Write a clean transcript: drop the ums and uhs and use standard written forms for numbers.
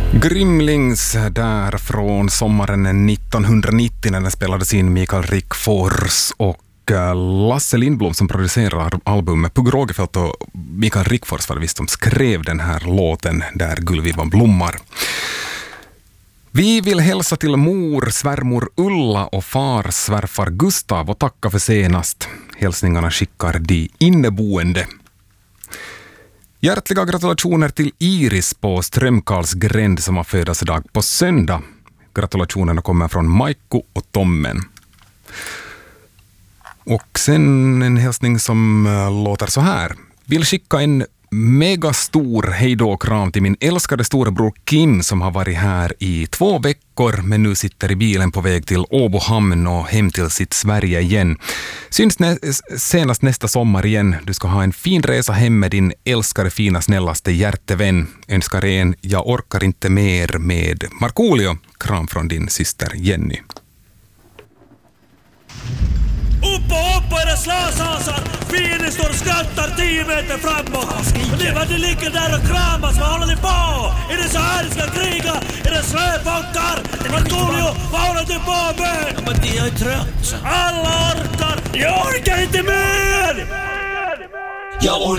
Grymlings där från sommaren 1990 när den spelades in. Mikael Rickfors och Lasse Lindblom som producerar albumet. Pugh Rogefeldt och Mikael Rickfors var det visst som skrev den här låten Där gullvivan blommar. Vi vill hälsa till mor, svärmor Ulla och far, svärfar Gustav och tacka för senast. Hälsningarna skickar de inneboende. Hjärtliga gratulationer till Iris på Strömkarlsgränd som har födelsedag på söndag. Gratulationerna kommer från Maikko och Tommen. Och sen en hälsning som låter så här. Vill skicka en megastor hejdå-kram till min älskade storebror Kim som har varit här i 2 veckor men nu sitter i bilen på väg till Åbohamn och hem till sitt Sverige igen. Syns senast nästa sommar igen. Du ska ha en fin resa hem med din älskade, fina, snällaste hjärtevän. Önskar en Jag orkar inte mer med Markoolio. Kram från din syster Jenny. Upp är det slösasar! Fienden står och skrattar 10 meter framåt! Och det var det ligger där och kramas, vad håller ni på? Är det så här ni ska kriga? Är det slöfonkar? Markoolio, vad håller du på med? Ja, men det är trött. Alla orkar! Jag orkar inte mer! Jag orkar